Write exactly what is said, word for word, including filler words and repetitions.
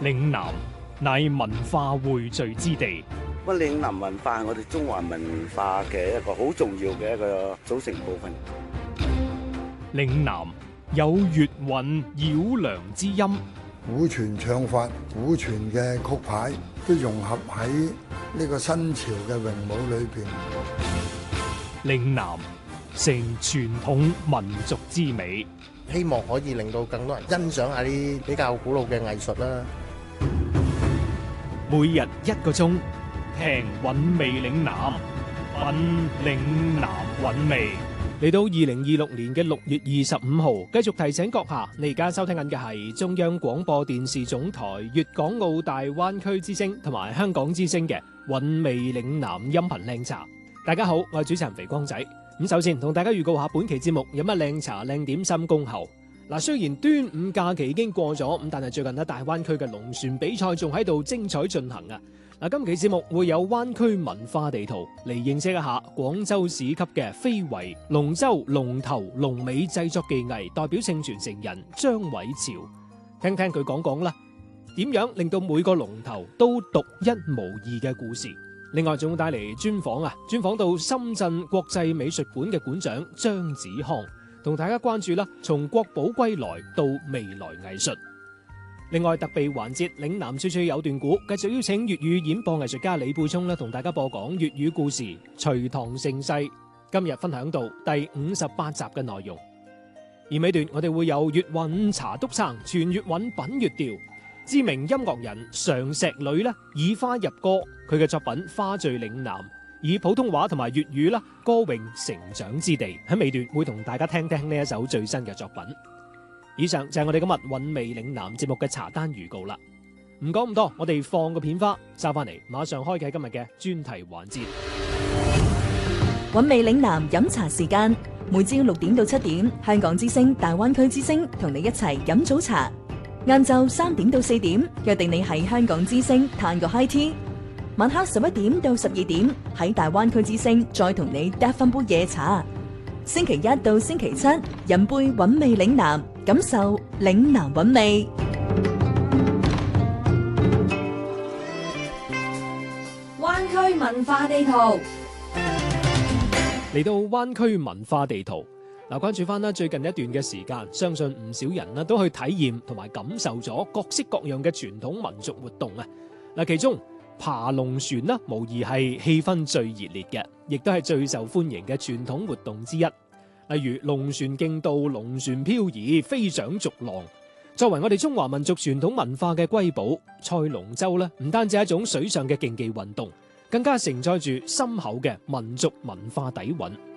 嶺南乃文化匯聚之地。 乜嶺南文化係我哋中華文化嘅一個好重要嘅一個組成部分。 嶺南有粵韻繞梁之音， 古傳唱法、古傳嘅曲牌都融合喺呢個新潮嘅詠舞裏邊。 嶺南成傳統民族之美， 希望可以令到更多人欣賞下啲比較古老嘅藝術啦。 每日一個鐘，聽韻味嶺南，品嶺南韻味。嚟到二零二六年嘅六月二十五號，繼續提醒閣下，你而家收聽緊嘅係中央廣播電視總台粵港澳大灣區之聲同埋香港之聲嘅韻味嶺南音頻靚茶。大家好，我係主持人肥光仔。咁首先同大家預告下本期節目有乜靚茶靚點心恭候。嗱，雖然端午假期已經過咗，咁但係最近喺大灣區嘅龍船比賽仲喺度精彩進行啊！嗱，今期節目會有灣區文化地圖嚟認識一下廣州市級嘅非遺龍舟龍頭龍尾製作技藝代表性傳承人張偉潮，聽聽佢講講啦，點樣令到每個龍頭都獨一無二嘅故事。另外仲會帶嚟專訪啊，專訪到深圳國際美術館嘅館長張子康，同大家關注啦，從國寶歸來到未來藝術。另外特備環節嶺南處處有段古，繼續邀請粵語演播藝術家李貝聰咧，同大家播講粵語故事《隋唐盛世》。今日分享到第五十八集嘅內容。而尾段我哋會有粵韻茶督撐，全粵韻品粵調。知名音樂人常石磊咧以花入歌，佢嘅作品《花醉嶺南》以普通話同埋粵語啦歌詠成長之地。喺尾段會同大家聽聽呢一首最新嘅作品。以上就係我哋今日韻味嶺南節目嘅茶單預告啦。唔講咁多，我哋放個片花，收翻嚟馬上開啟今日嘅專題環節。 韻味嶺南飲茶時間，每朝六點到七點，香港之聲、大灣區之聲同你一齊飲早茶。晏晝三點到四點，約定你喺香港之聲嘆個 high tea。晚黑十一點到十二點，喺大灣區之聲再同你嗒翻杯夜茶。星期一到星期七，飲杯韻味嶺南，感受嶺南韻味。 灣區文化地圖。 嚟到灣區文化地圖。嗱，關注翻啦，最近一段嘅時間，相信唔少人啦都去體驗同埋感受咗各式各樣嘅傳統民族活動啊！嗱，其中爬龍船啦，無疑係氣氛最熱烈嘅，亦都係最受歡迎嘅傳統活動之一。例如龍船競渡、龍船漂移、飛槳逐浪，作為我哋中華民族傳統文化嘅瑰寶，賽龍舟咧唔單止係一種水上嘅競技運動，更加承載住深厚嘅民族文化底蘊。